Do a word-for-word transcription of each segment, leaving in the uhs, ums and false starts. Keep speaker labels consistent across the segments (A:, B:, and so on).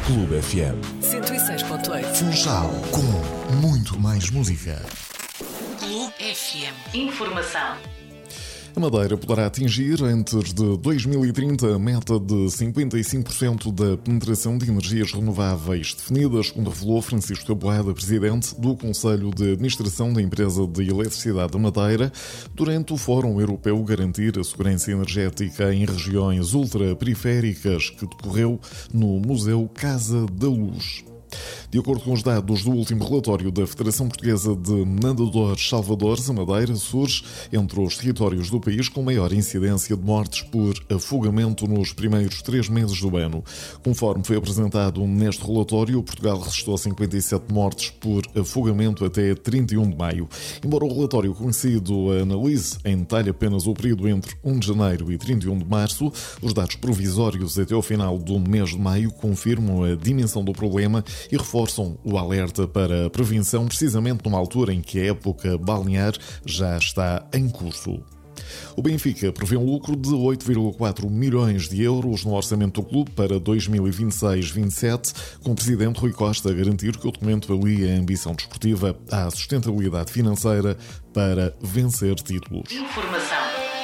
A: Clube F M
B: cento e seis ponto oito.
A: Funchal, com muito mais música.
B: Clube F M. Informação.
C: A Madeira poderá atingir, antes de dois mil e trinta, a meta de cinquenta e cinco por cento da penetração de energias renováveis definidas, como revelou Francisco Taboada, presidente do Conselho de Administração da Empresa de Eletricidade da Madeira, durante o Fórum Europeu Garantir a Segurança Energética em Regiões Ultraperiféricas, que decorreu no Museu Casa da Luz. De acordo com os dados do último relatório da Federação Portuguesa de Nadadores Salvadores, a Madeira surge entre os territórios do país com maior incidência de mortes por afogamento nos primeiros três meses do ano. Conforme foi apresentado neste relatório, Portugal registrou cinquenta e sete mortes por afogamento até trinta e um de maio. Embora o relatório conhecido analise em detalhe apenas o período entre primeiro de janeiro e trinta e um de março, os dados provisórios até ao final do mês de maio confirmam a dimensão do problema e reforçam o alerta para a prevenção, precisamente numa altura em que a época balnear já está em curso. O Benfica prevê um lucro de oito vírgula quatro milhões de euros no orçamento do clube para dois mil e vinte e seis vinte e sete, com o presidente Rui Costa a garantir que o documento alia a ambição desportiva à sustentabilidade financeira para vencer títulos.
B: Informação.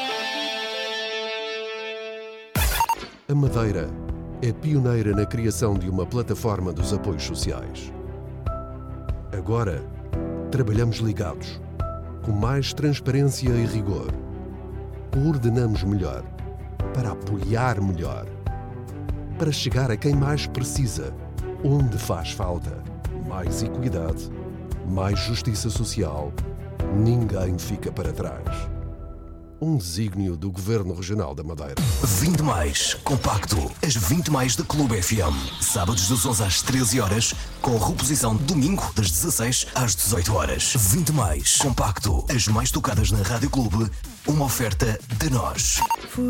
D: A Madeira é pioneira na criação de uma plataforma dos apoios sociais. Agora, trabalhamos ligados, com mais transparência e rigor. Coordenamos melhor, para apoiar melhor, para chegar a quem mais precisa, onde faz falta. Mais equidade, mais justiça social. Ninguém fica para trás. Um desígnio do Governo Regional da Madeira.
A: vinte mais, compacto. As vinte mais da Clube F M. Sábados das onze às treze horas, com reposição domingo das dezasseis às dezoito horas. vinte mais, compacto. As mais tocadas na Rádio Clube. Uma oferta de nós.